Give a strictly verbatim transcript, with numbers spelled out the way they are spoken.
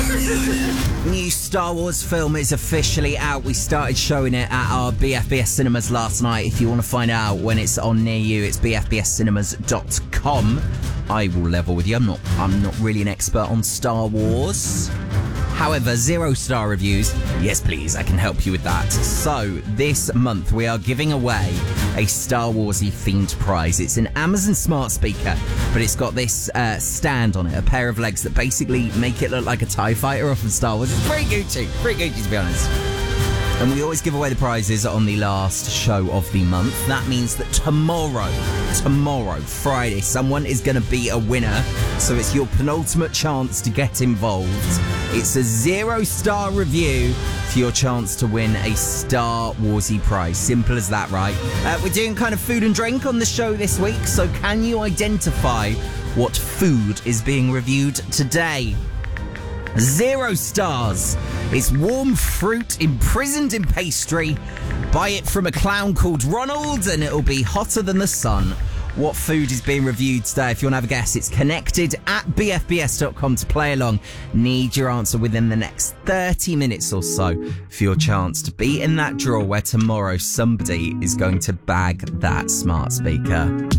New Star Wars film is officially out. We started showing it at our B F B S cinemas last night. If you want to find out when it's on near you, it's b f b s cinemas dot com. I will level with you. I'm not I'm not really an expert on Star Wars. However, zero star reviews, yes please, I can help you with that. So, this month we are giving away a Star Wars-y themed prize. It's an Amazon smart speaker, but it's got this uh, stand on it, a pair of legs that basically make it look like a TIE fighter off of Star Wars. It's pretty Gucci, pretty Gucci to be honest. And we always give away the prizes on the last show of the month. That means that tomorrow, tomorrow, Friday, someone is going to be a winner. So it's your penultimate chance to get involved. It's a zero-star review for your chance to win a Star Warsy prize. Simple as that, right? Uh, we're doing kind of food and drink on the show this week. So can you identify what food is being reviewed today? Zero stars. It's warm fruit imprisoned in pastry. Buy it from a clown called Ronald and it'll be hotter than the sun. What food is being reviewed today? If you want to have a guess, it's connected at b f b s dot com to play along. Need your answer within the next thirty minutes or so for your chance to be in that draw where tomorrow somebody is going to bag that smart speaker.